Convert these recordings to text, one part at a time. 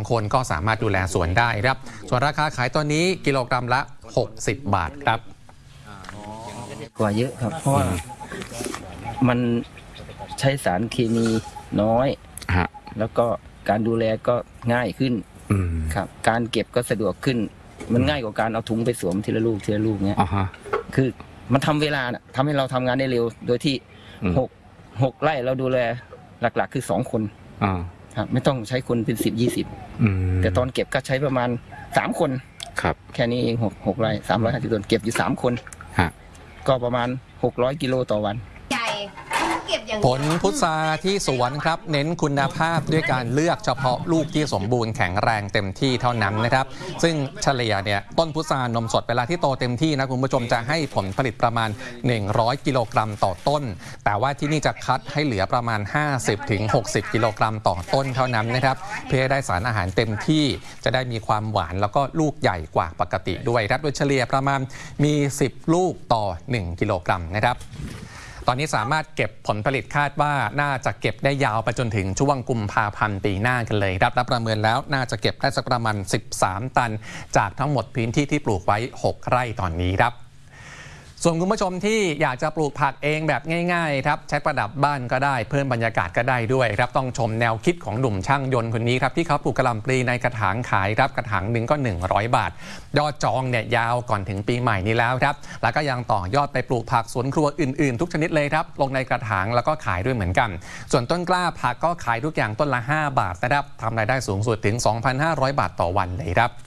2 คนก็สามารถดูแลสวนได้ครับส่วนราคาขายตอนนี้กิโลกรัมละ60 บาทครับกว่าเยอะครับเพราะว่ามันใช้สารเคมีน้อยแล้วก็การดูแลก็ง่ายขึ้นครับการเก็บก็สะดวกขึ้นมันง่ายกว่าการเอาถุงไปสวมทีละลูกทีละลูกเนี้ยคือมันทำเวลาทำให้เราทำงานได้เร็วโดยที่6 ไร่เราดูแลหลักๆคือ2 คนครับไม่ต้องใช้คนเป็น10-20แต่ตอนเก็บก็ใช้ประมาณ3 คนครับแค่นี้เอง6 ไร่350 ต้นเก็บอยู่3 คนก็ประมาณ600 กิโลต่อวันผลพุทราที่สวนครับเน้นคุณภาพด้วยการเลือกเฉพาะลูกที่สมบูรณ์แข็งแรงเต็มที่เท่านั้นนะครับซึ่งเฉลี่ยเนี่ยต้นพุทรานมสดเวลาที่โตเต็มที่นะคุณผู้ชมจะให้ผลผลิตประมาณ100 กิโลกรัมต่อต้นแต่ว่าที่นี่จะคัดให้เหลือประมาณ50-60 กิโลกรัมต่อต้นเท่านั้นนะครับเพื่อได้สารอาหารเต็มที่จะได้มีความหวานแล้วก็ลูกใหญ่กว่าปกติด้วยครับโดยเฉลี่ยประมาณมี10 ลูกต่อ1 กิโลกรัมนะครับตอนนี้สามารถเก็บผลผลิตคาดว่าน่าจะเก็บได้ยาวไปจนถึงช่วงกุมภาพันธ์ปีหน้ากันเลยครับและประเมินแล้วน่าจะเก็บได้สักประมาณ13 ตันจากทั้งหมดพื้นที่ที่ปลูกไว้6 ไร่ตอนนี้ครับส่วนคุณผู้ชมที่อยากจะปลูกผักเองแบบง่ายๆครับใช้ประดับบ้านก็ได้เพิ่มบรรยากาศก็ได้ด้วยครับต้องชมแนวคิดของหนุ่มช่างยนต์คนนี้ครับที่เขาปลูกกะหล่ำปลีในกระถางขายครับกระถางหนึ่งก็100 บาทยอดจองเนี่ยยาวก่อนถึงปีใหม่นี้แล้วครับแล้วก็ยังต่อยอดไปปลูกผักสวนครัวอื่นๆทุกชนิดเลยครับลงในกระถางแล้วก็ขายด้วยเหมือนกันส่วนต้นกล้าผักก็ขายทุกอย่างต้นละ5 บาทนะครับทำรายได้สูงสุดถึง 2,500 บาทต่อวันเลยครับ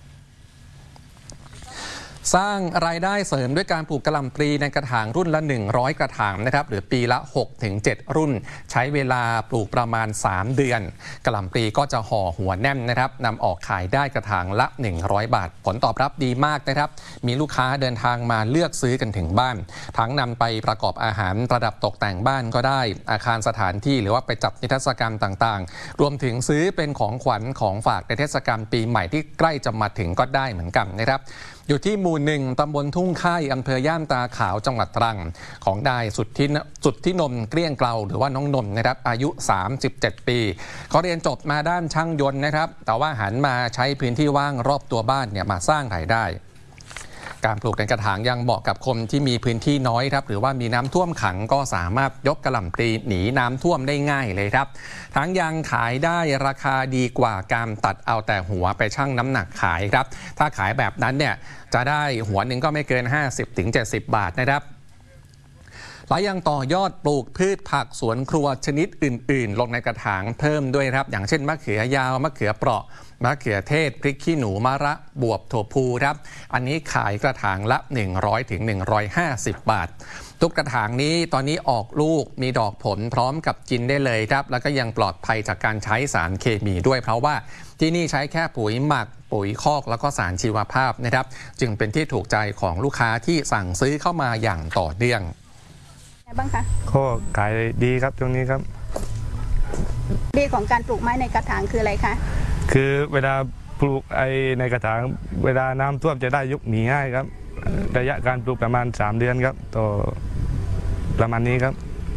สร้างรายได้เสริมด้วยการปลูกกะหล่ำปลีในกระถางรุ่นละ100 กระถางนะครับหรือปีละ 6-7 รุ่นใช้เวลาปลูกประมาณ3 เดือนกะหล่ำปลีก็จะห่อหัวแน่นนะครับนำออกขายได้กระถางละ100 บาทผลตอบรับดีมากนะครับมีลูกค้าเดินทางมาเลือกซื้อกันถึงบ้านทั้งนำไปประกอบอาหารประดับตกแต่งบ้านก็ได้อาคารสถานที่หรือว่าไปจัดนิทรรศการต่างๆรวมถึงซื้อเป็นของขวัญของฝากในเทศกาลปีใหม่ที่ใกล้จะมาถึงก็ได้เหมือนกันนะครับอยู่ที่หมู่ 1ตำบลทุ่งค่ายอำเภอย่านตาขาวจังหวัดตรังของนายสุดที่นมเกลี้ยงเกลาหรือว่าน้องนนท์นะครับอายุ37 ปีเขาเรียนจบมาด้านช่างยนต์นะครับแต่ว่าหันมาใช้พื้นที่ว่างรอบตัวบ้านเนี่ยมาสร้างรายได้การปลูกในกระถางยังเหมาะกับคนที่มีพื้นที่น้อยครับหรือว่ามีน้ำท่วมขังก็สามารถยกกะหล่ำปลีหนีน้ำท่วมได้ง่ายเลยครับทั้งยังขายได้ราคาดีกว่าการตัดเอาแต่หัวไปชั่งน้ำหนักขายครับถ้าขายแบบนั้นเนี่ยจะได้หัวหนึ่งก็ไม่เกิน 50-70 บาทนะครับและยังต่อยอดปลูกพืชผักสวนครัวชนิดอื่นๆลงในกระถางเพิ่มด้วยครับอย่างเช่นมะเขือยาวมะเขือเปราะมะเขือเทศพริกขี้หนูมะระบวบถั่วพูครับอันนี้ขายกระถางละ100-150 บาททุกกระถางนี้ตอนนี้ออกลูกมีดอกผลพร้อมกับกินได้เลยครับแล้วก็ยังปลอดภัยจากการใช้สารเคมีด้วยเพราะว่าที่นี่ใช้แค่ปุ๋ยหมักปุ๋ยคอกแล้วก็สารชีวภาพนะครับจึงเป็นที่ถูกใจของลูกค้าที่สั่งซื้อเข้ามาอย่างต่อเนื่องบ้างคะก็ขายดีครับตรงนี้ครับดีของการปลูกไม้ในกระถางคืออะไรคะคือเวลาปลูกในกระถางเวลาน้ำท่วมจะได้ยุบหนีง่ายครับระยะการปลูกประมาณ3 เดือนครับต่อประมาณนี้ครับ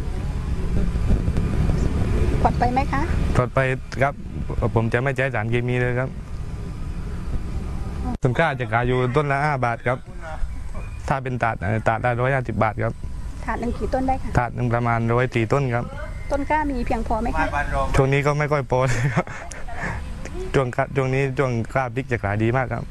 ปลอดไปไหมคะปลอดไปครับผมจะไม่ใช้สารเคมีเลยครับต้นกล้าจะขายอยู่ต้นละ5 บาทครับถ้าเป็นตัดได้150 บาทครับถาดหนึ่งกี่ต้นได้คะถาดหนึ่งประมาณ104 ต้นครับต้นกล้ามีเพียงพอไหมคะช่วงนี้ก็ไม่ค่อยพอเลยครับช่วงนี้ช่วงกล้าพริกจะขายดีมากครับ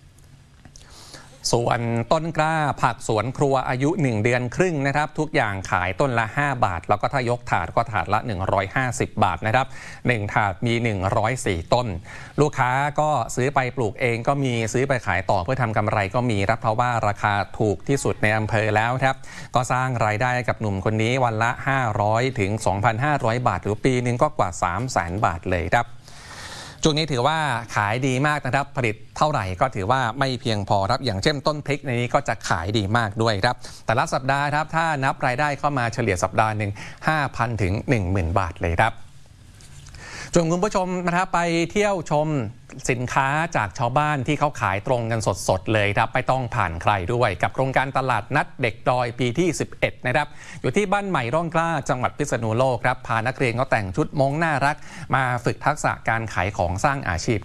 ส่วนต้นกล้าผักสวนครัวอายุ 1 เดือนครึ่งนะครับทุกอย่างขายต้นละ5 บาทแล้วก็ถ้ายกถาดก็ถาดละ150 บาทนะครับ1ถาดมี104 ต้นลูกค้าก็ซื้อไปปลูกเองก็มีซื้อไปขายต่อเพื่อทำกำไรก็มีครับเพราะว่าราคาถูกที่สุดในอำเภอแล้วครับก็สร้างรายได้กับหนุ่มคนนี้วันละ500-2,500 บาทหรือปีนึงก็กว่า 300,000 บาทเลยครับช่วงนี้ถือว่าขายดีมากนะครับผลิตเท่าไหร่ก็ถือว่าไม่เพียงพอครับอย่างเช่นต้นพริกในนี้ก็จะขายดีมากด้วยครับแต่ละสัปดาห์ครับถ้านับรายได้เข้ามาเฉลี่ยสัปดาห์หนึ่ง 5,000 ถึง 10,000 บาทเลยครับชวนคุณผู้ชมนะครับไปเที่ยวชมสินค้าจากชาวบ้านที่เขาขายตรงกันสดๆเลยครับไม่ต้องผ่านใครด้วยกับโครงการตลาดนัดเด็กดอยปีที่11นะครับอยู่ที่บ้านใหม่ร่องกล้าจังหวัดพิษณุโลกครับพานักเรียนเขาแต่งชุดม้งน่ารักมาฝึกทักษะการขายของสร้างอาชีพ